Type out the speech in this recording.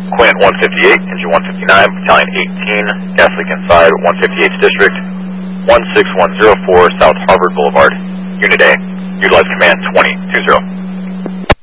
Quint 158, engine 159, battalion 18, gas leak inside, 158th District, 16104 South Harvard Boulevard. Unit A, utilize command 2020.